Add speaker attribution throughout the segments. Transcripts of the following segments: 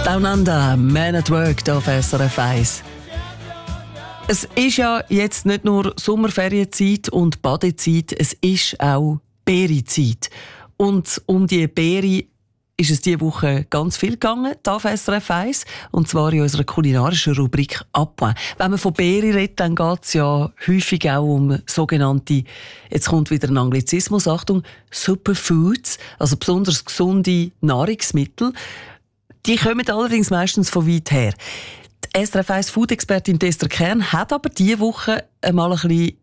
Speaker 1: Down Under, Man at Work, hier auf SRF 1. Es ist ja jetzt nicht nur Sommerferienzeit und Badezeit, es ist auch Beerenzeit. Und um die Beere ist es diese Woche ganz viel gegangen, hier auf SRF 1, und zwar in unserer kulinarischen Rubrik «Appoint». Wenn man von Beere redet, dann geht es ja häufig auch um sogenannte, jetzt kommt wieder ein Anglizismus, Achtung, Superfoods, also besonders gesunde Nahrungsmittel. Die kommen allerdings meistens von weit her. Die SRF 1 Food-Expertin Esther Kern hat aber diese Woche einmal ein bisschen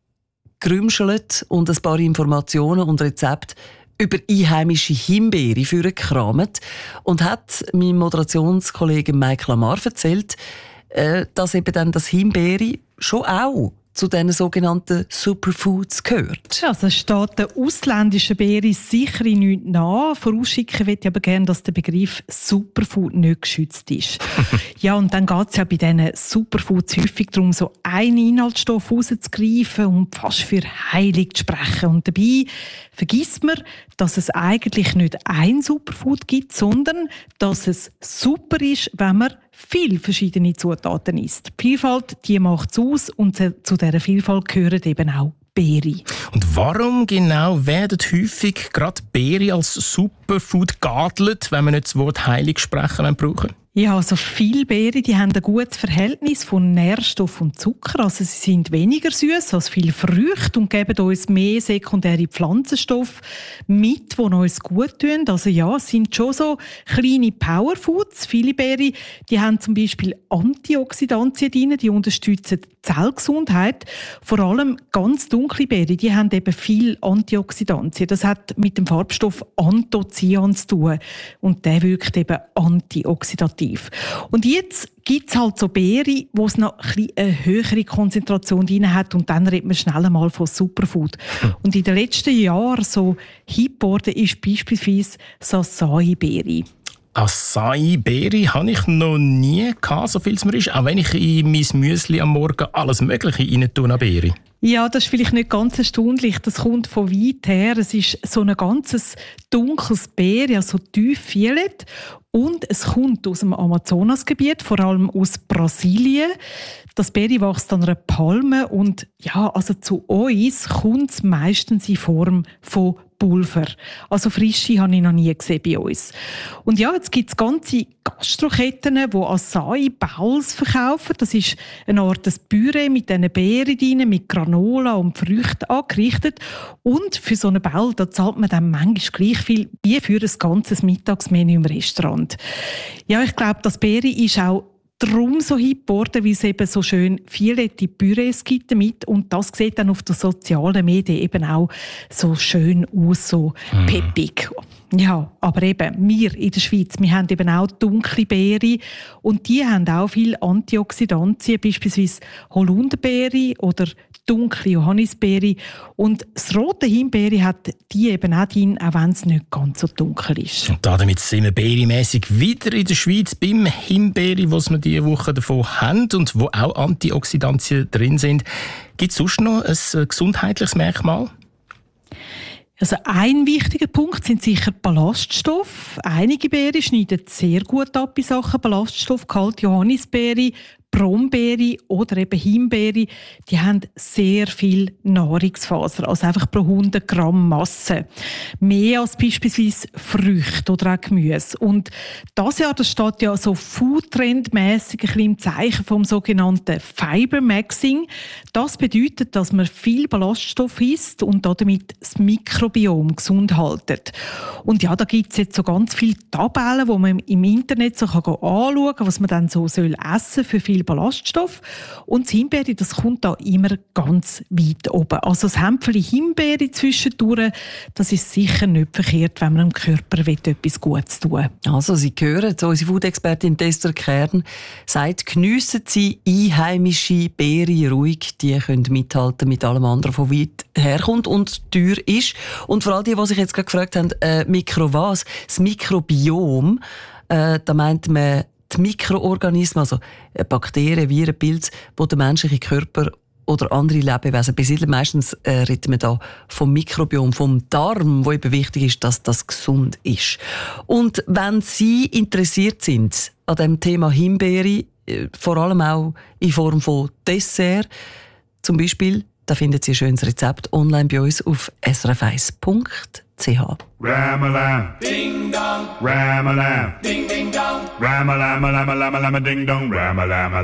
Speaker 1: gerümschelt und ein paar Informationen und Rezepte über einheimische Himbeere vorgekramt und hat meinem Moderationskollegen Mike Lamar erzählt, dass eben dann das Himbeere schon auch zu diesen sogenannten Superfoods gehört.
Speaker 2: Also es steht der ausländischen Beere sicher nichts nach. Vorausschicken möchte ich aber gerne, dass der Begriff Superfood nicht geschützt ist. Ja, und dann geht es ja bei diesen Superfoods häufig darum, so einen Inhaltsstoff rauszugreifen und fast für heilig zu sprechen. Und dabei vergisst man, dass es eigentlich nicht ein Superfood gibt, sondern dass es super ist, wenn man viele verschiedene Zutaten isst. Die Vielfalt, die macht es aus, und zu dieser Vielfalt gehören eben auch Beere.
Speaker 3: Und warum genau werden häufig gerade Beere als Superfood geadelt, wenn wir nicht das Wort heilig sprechen brauchen?
Speaker 2: Ja, also viele Beeren, die haben ein gutes Verhältnis von Nährstoff und Zucker. Also sie sind weniger süß als viele Früchte und geben uns mehr sekundäre Pflanzenstoffe mit, die uns gut tun. Also ja, es sind schon so kleine Powerfoods. Viele Beeren, die haben zum Beispiel Antioxidantien drin, die unterstützen die Zellgesundheit. Vor allem ganz dunkle Beeren, die haben eben viel Antioxidantien. Das hat mit dem Farbstoff Anthocyan zu tun. Und der wirkt eben antioxidativ. Und jetzt gibt es halt so Beeren, wo es noch eine höhere Konzentration drin hat, und dann redet man schnell einmal von Superfood. Und in den letzten Jahren so hip geworden ist beispielsweise Acai-Beere.
Speaker 3: Acai-Beere habe ich noch nie gehabt, so viel es mir ist. Auch wenn ich in mein Müsli am Morgen alles Mögliche rein tue an Beere.
Speaker 2: Ja, das ist vielleicht nicht ganz erstaunlich. Das kommt von weit her. Es ist so ein ganzes dunkles Beere, also tief violett. Und es kommt aus dem Amazonasgebiet, vor allem aus Brasilien. Das Beere wächst an einer Palme und ja, also zu uns kommt es meistens in Form von Pulver. Also frische habe ich noch nie gesehen bei uns. Und ja, jetzt gibt es ganze Gastroketten, die Acai-Bowls verkaufen. Das ist eine Art Püree mit diesen Beeren drin, mit Granola und Früchten angerichtet. Und für so einen Bowl, da zahlt man dann manchmal gleich viel wie für ein ganzes Mittagsmenü im Restaurant. Ja, ich glaube, das Beere ist auch darum so hip geworden, weil es eben so schön violette Pürees gibt damit, und das sieht dann auf den sozialen Medien eben auch so schön aus, so peppig. Ja, aber eben, wir in der Schweiz, wir haben eben auch dunkle Beeren und die haben auch viel Antioxidantien, beispielsweise Holunderbeere oder dunkle Johannisbeere. Und das rote Himbeere hat die eben auch drin, auch wenn es nicht ganz so dunkel ist.
Speaker 3: Und damit sind wir beeremässig wieder in der Schweiz beim Himbeere, was wir diese Woche davon haben und wo auch Antioxidantien drin sind. Gibt es sonst noch ein gesundheitliches Merkmal?
Speaker 2: Also ein wichtiger Punkt sind sicher Ballaststoffe. Einige Beeren schneiden sehr gut ab in Sachen Ballaststoffgehalt. Johannisbeere, Brombeere oder eben Himbeere, die haben sehr viel Nahrungsfaser, also einfach pro 100 Gramm Masse. Mehr als beispielsweise Früchte oder auch Gemüse. Und das Jahr, das steht ja so Foodtrend-mässig ein bisschen im Zeichen vom sogenannten Fiber-Maxing. Das bedeutet, dass man viel Ballaststoff isst und damit das Mikrobiom gesund haltet. Und ja, da gibt es jetzt so ganz viele Tabellen, wo man im Internet so anschauen kann, was man dann so essen soll für viel Ballaststoff. Und das Himbeere, das kommt da immer ganz weit oben. Also das Hämpfchen Himbeere zwischendurch, das ist sicher nicht verkehrt, wenn man dem Körper etwas Gutes tun will.
Speaker 1: Also Sie hören, unsere Food-Expertin Esther Kern sagt, geniessen Sie einheimische Beeren ruhig. Die können mithalten mit allem anderen, von weit herkommt und teuer ist. Und vor allem die sich jetzt gerade gefragt haben, was? Das Mikrobiom, da meint man die Mikroorganismen, also Bakterien, Viren, Pilze, die der menschliche Körper oder andere Lebewesen besiedeln. Meistens reden wir da vom Mikrobiom, vom Darm, wo eben wichtig ist, dass das gesund ist. Und wenn Sie interessiert sind an dem Thema Himbeere, vor allem auch in Form von Dessert, zum Beispiel, da finden Sie ein schönes Rezept online bei uns auf srf1.ch.
Speaker 4: Ram-a-lam, ding dong, ram-a-lam, ding ding dong, ram-a-lam, lam-a-lam, lam-a-lam, ding dong, ram-a-lam.